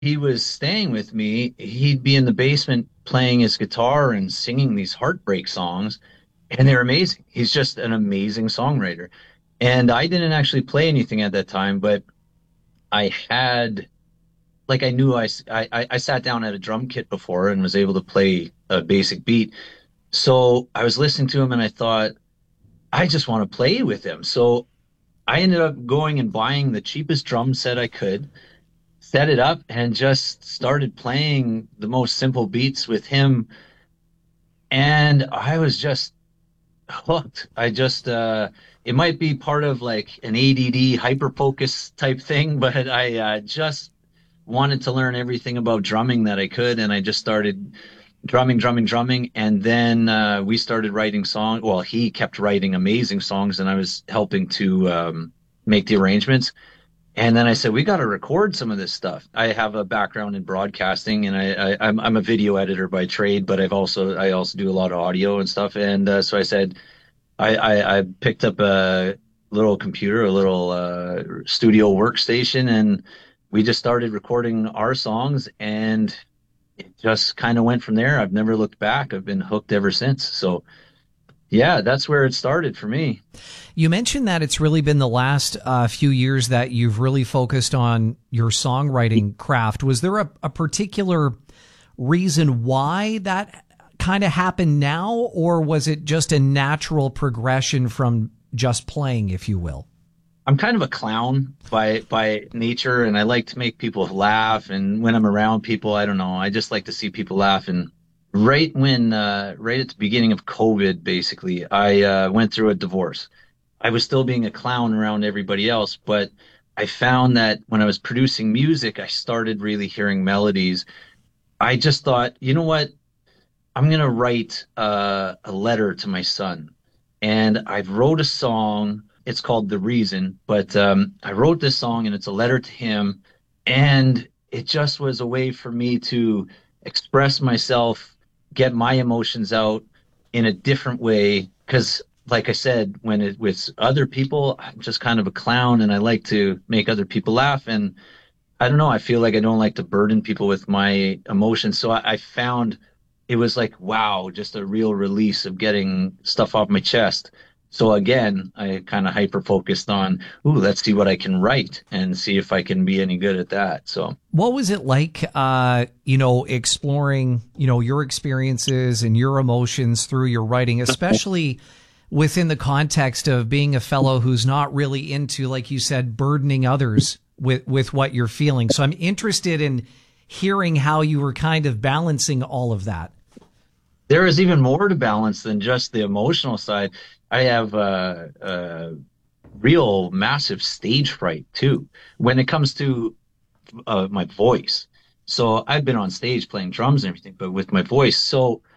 he was staying with me, he'd be in the basement playing his guitar and singing these heartbreak songs, and they're amazing. He's just an amazing songwriter. And I didn't actually play anything at that time, but I had like I knew I sat down at a drum kit before and was able to play a basic beat. So I was listening to him and I thought, I just want to play with him. So I ended up going and buying the cheapest drum set I could, set it up, and just started playing the most simple beats with him. And I was just hooked. It might be part of like an ADD hyper focus type thing, but I just wanted to learn everything about drumming that I could. And I just started drumming. And then we started writing songs. Well, he kept writing amazing songs, and I was helping to make the arrangements. And then I said, we got to record some of this stuff. I have a background in broadcasting, and I'm a video editor by trade, but I also do a lot of audio and stuff. And so I said, I picked up a little computer, a little studio workstation, and we just started recording our songs, and it just kind of went from there. I've never looked back. I've been hooked ever since. So yeah, that's where it started for me. You mentioned that it's really been the last few years that you've really focused on your songwriting craft. Was there a particular reason why that kind of happened now, or was it just a natural progression from just playing, if you will? I'm kind of a clown by nature, and I like to make people laugh. And when I'm around people, I don't know, I just like to see people laugh. And right at the beginning of COVID, basically, I went through a divorce. I was still being a clown around everybody else, but I found that when I was producing music, I started really hearing melodies. I just thought, you know what? I'm gonna write a letter to my son, and I wrote a song. It's called The Reason, but I wrote this song, and it's a letter to him, and it just was a way for me to express myself, get my emotions out in a different way. Because, like I said, when it with other people, I'm just kind of a clown, and I like to make other people laugh. And I don't know, I feel like I don't like to burden people with my emotions. So I found it was like, wow, just a real release of getting stuff off my chest. So again, I kind of hyper focused on, ooh, let's see what I can write and see if I can be any good at that. So What was it like, exploring, your experiences and your emotions through your writing, especially within the context of being a fellow who's not really into, like you said, burdening others with what you're feeling. So I'm interested in hearing how you were kind of balancing all of that. there is even more to balance than just the emotional side. I have a real massive stage fright too when it comes to my voice. So I've been on stage playing drums and everything, but with my voice. So